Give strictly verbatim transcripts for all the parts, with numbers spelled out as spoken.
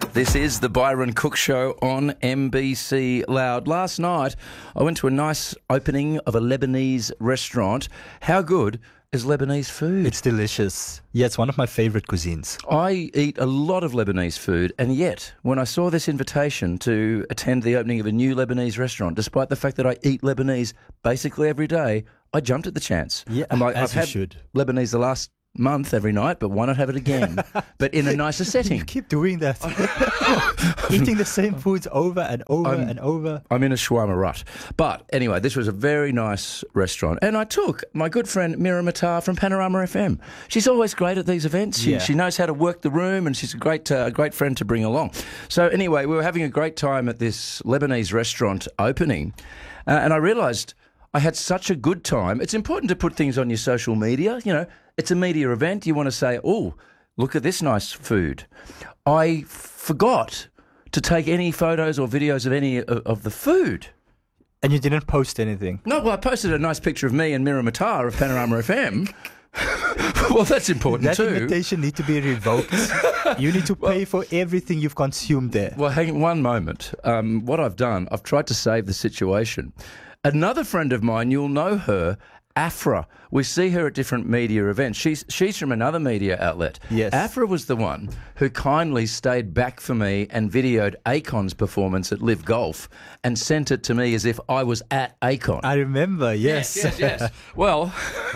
This is the Byron Cook Show on M B C Loud. Last night, I went to a nice opening of a Lebanese restaurant. How good is Lebanese food? It's delicious. Yeah, it's one of my favourite cuisines. I eat a lot of Lebanese food, and yet, when I saw this invitation to attend the opening of a new Lebanese restaurant, despite the fact that I eat Lebanese basically every day, I jumped at the chance. Yeah, I'm like, as I've you had should. Lebanese the last month every night, but why not have it again? But in a nicer setting. You keep doing that. Eating the same foods over and over I'm- and over. I'm in a shawarma rut. But anyway, this was a very nice restaurant. And I took my good friend Mira Matar from Panorama F M. She's always great at these events. She, Yeah. she knows how to work the room, and she's a great, uh, great friend to bring along. So anyway, we were having a great time at this Lebanese restaurant opening. Uh, and I realised I had such a good time. It's important to put things on your social media. You know, it's a media event. You want to say, oh, look at this nice food. I forgot to take any photos or videos of any of, of the food. And you didn't post anything. No, well, I posted a nice picture of me and Mira Matar of Panorama F M. Well, that's important That too. invitation needs to be revoked. You need to pay for everything you've consumed there. Well, hang on one moment. Um, what I've done, I've tried to save the situation. Another friend of mine, you'll know her, Afra. We see her at different media events. She's she's from another media outlet. Yes. Afra was the one who kindly stayed back for me and videoed Akon's performance at Live Golf and sent it to me as if I was at Akon. I remember, yes. Yes, yes, yes. Well,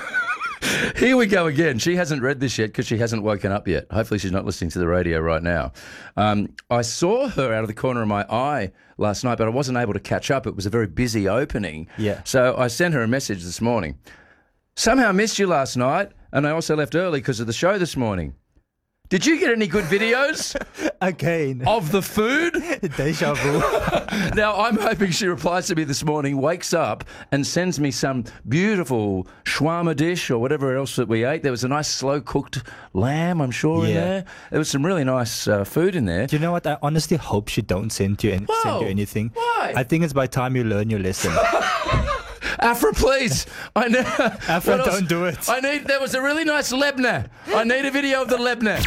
here we go again. She hasn't read this yet because she hasn't woken up yet. Hopefully she's not listening to the radio right now. Um, I saw her out of the corner of my eye last night, but I wasn't able to catch up. It was a very busy opening. Yeah. So I sent her a message this morning. Somehow missed you last night, and I also left early because of the show this morning. Did you get any good videos Again. of the food? Deja vu. Now, I'm hoping she replies to me this morning, wakes up and sends me some beautiful shawarma dish or whatever else that we ate. There was a nice slow-cooked lamb, I'm sure, in Yeah. there. There was some really nice uh, food in there. Do you know what? I honestly hope she don't send you, any, Whoa. send you anything. Why? I think it's by time you learn your lesson. Afra, please. I know. Afra, What else? don't do it. I need, there was a really nice Lebna. I need a video of the Lebna.